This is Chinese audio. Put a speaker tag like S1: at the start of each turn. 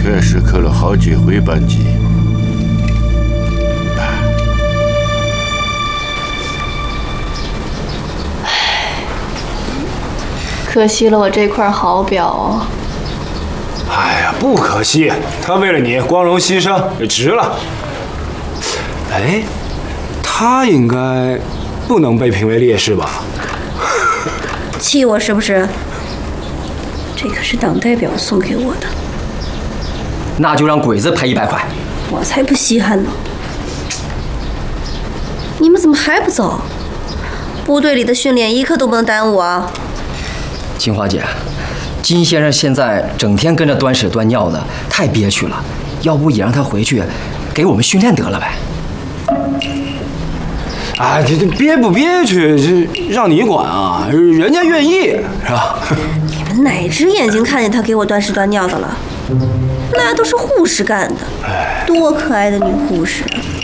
S1: 全是磕了好几回扳机。
S2: 可惜了我这块好表哦。
S3: 哎呀，不可惜，他为了你光荣牺牲，也值了。哎，他应该不能被评为烈士吧？
S4: 气我是不是？这可是党代表送给我的。
S5: 那就让鬼子赔100块。
S4: 我才不稀罕呢！你们怎么还不走？部队里的训练一刻都不能耽误啊！
S5: 金花姐，金先生现在整天跟着端屎端尿的，太憋屈了。要不也让他回去给我们训练得了呗？
S3: 哎，这憋不憋屈，这让你管啊？人家愿意是吧？
S4: 你们哪只眼睛看见他给我端屎端尿的了？那都是护士干的，多可爱的女护士！